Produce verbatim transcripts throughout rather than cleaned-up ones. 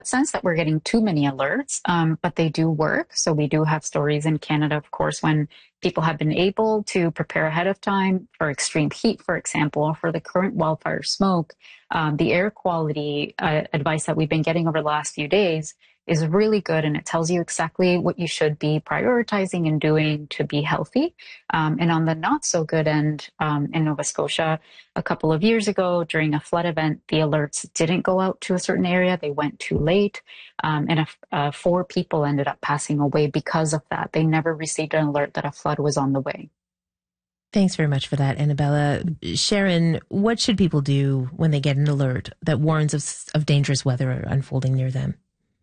sense that we're getting too many alerts, um, but they do work. So we do have stories in Canada, of course, when people have been able to prepare ahead of time for extreme heat, for example, or for the current wildfire smoke. Um, the air quality uh, advice that we've been getting over the last few days is really good, and it tells you exactly what you should be prioritizing and doing to be healthy. Um, and on the not so good end, um, in Nova Scotia, a couple of years ago during a flood event, the alerts didn't go out to a certain area. They went too late. Um, and a, uh, four people ended up passing away because of that. They never received an alert that a flood was on the way. Thanks very much for that, Annabella. Sharon, what should people do when they get an alert that warns of, of dangerous weather unfolding near them?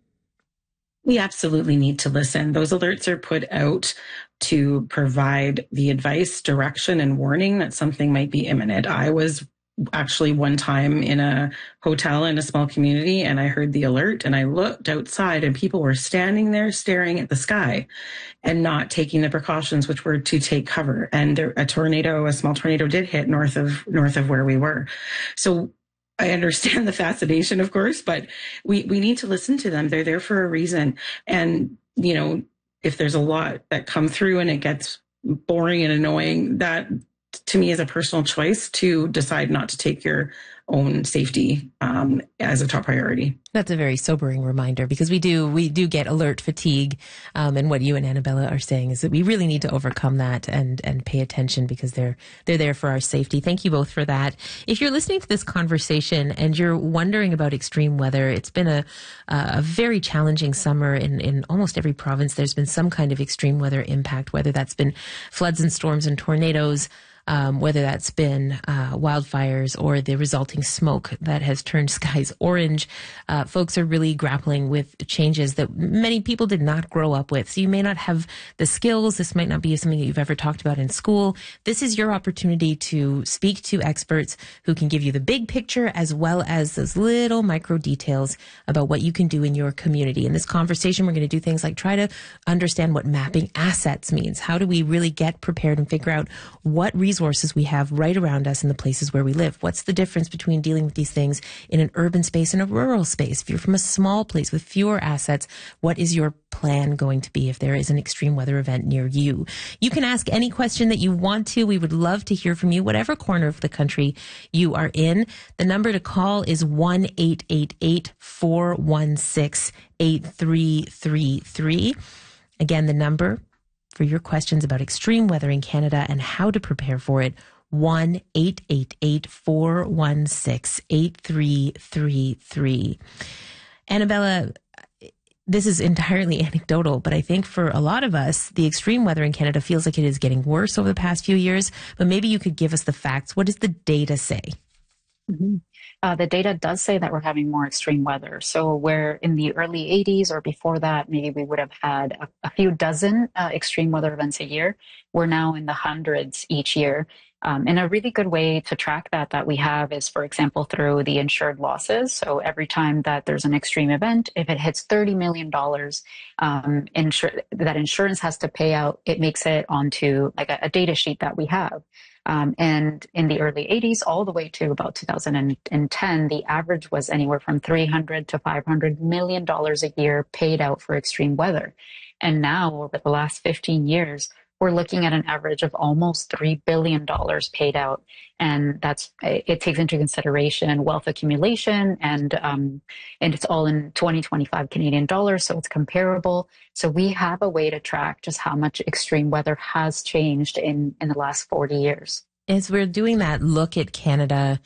We absolutely need to listen. Those alerts are put out to provide the advice, direction, and warning that something might be imminent. I was actually one time in a hotel in a small community, and I heard the alert, and I looked outside, and people were standing there staring at the sky and not taking the precautions, which were to take cover. And there, a tornado, a small tornado did hit north of north of where we were. So I understand the fascination, of course, but we, we need to listen to them. They're there for a reason. And, you know, if there's a lot that come through and it gets boring and annoying, that to me is a personal choice to decide not to take your own safety um, as a top priority. That's a very sobering reminder, because we do we do get alert fatigue, um, and what you and Annabella are saying is that we really need to overcome that and and pay attention, because they're they're there for our safety. Thank you both for that. If you're listening to this conversation and you're wondering about extreme weather, it's been a a very challenging summer in in almost every province. There's been some kind of extreme weather impact, whether that's been floods and storms and tornadoes, Um, whether that's been uh, wildfires or the resulting smoke that has turned skies orange. Uh, folks are really grappling with changes that many people did not grow up with. So you may not have the skills. This might not be something that you've ever talked about in school. This is your opportunity to speak to experts who can give you the big picture as well as those little micro details about what you can do in your community. In this conversation, we're going to do things like try to understand what mapping assets means. How do we really get prepared and figure out what resources resources we have right around us in the places where we live? What's the difference between dealing with these things in an urban space and a rural space? If you're from a small place with fewer assets, what is your plan going to be if there is an extreme weather event near you? You can ask any question that you want to. We would love to hear from you, whatever corner of the country you are in. The number to call is one eight eight eight, four one six, eight three three three. Again, the number for your questions about extreme weather in Canada and how to prepare for it, one eight eight eight, four one six, eight three three three. Annabella, this is entirely anecdotal, but I think for a lot of us, the extreme weather in Canada feels like it is getting worse over the past few years, but maybe you could give us the facts. What does the data say? Mm-hmm. Uh, the data does say that we're having more extreme weather. So where in the early eighties or before that, maybe we would have had a, a few dozen uh, extreme weather events a year. We're now in the hundreds each year. Um, and a really good way to track that that we have is, for example, through the insured losses. So every time that there's an extreme event, if it hits thirty million dollars um, insur- that insurance has to pay out, it makes it onto like a, a data sheet that we have. Um, and in the early eighties, all the way to about two thousand ten, the average was anywhere from three hundred to five hundred million dollars a year paid out for extreme weather. And now, over the last fifteen years, we're looking at an average of almost three billion dollars paid out. And that's, it takes into consideration wealth accumulation, and, um, and it's all in twenty twenty-five Canadian dollars. So it's comparable. So we have a way to track just how much extreme weather has changed in, in the last forty years. As we're doing that look at Canada,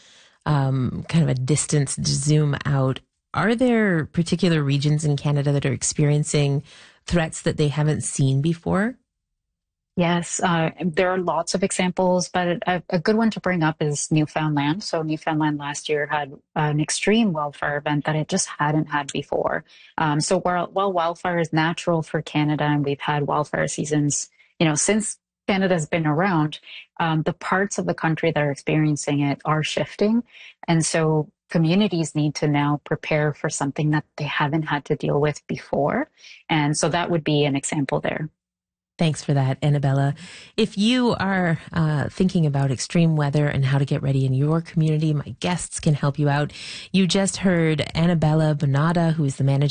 um, kind of a distance zoom out, are there particular regions in Canada that are experiencing threats that they haven't seen before? Yes, uh, there are lots of examples, but a, a good one to bring up is Newfoundland. So Newfoundland last year had an extreme wildfire event that it just hadn't had before. Um, so while, while wildfire is natural for Canada, and we've had wildfire seasons, you know, since Canada's been around, um, the parts of the country that are experiencing it are shifting. And so communities need to now prepare for something that they haven't had to deal with before. And so that would be an example there. Thanks for that, Annabella. If you are uh, thinking about extreme weather and how to get ready in your community, my guests can help you out. You just heard Annabella Bonata, who is the managing